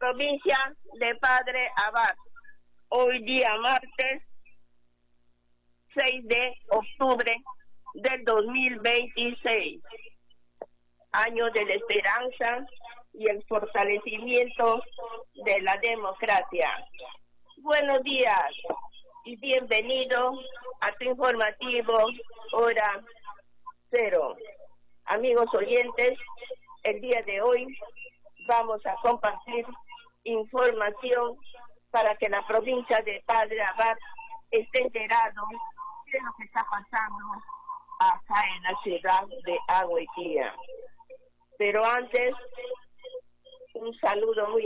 provincia de Padre Abad. Hoy día martes 6 de octubre del 2026, año de la esperanza y el fortalecimiento de la democracia. Buenos días y bienvenido a tu informativo Hora Cero. Amigos oyentes, el día de hoy vamos a compartir información para que la provincia de Padre Abad esté enterado de lo que está pasando acá en la ciudad de Agüetía. Pero antes, un saludo muy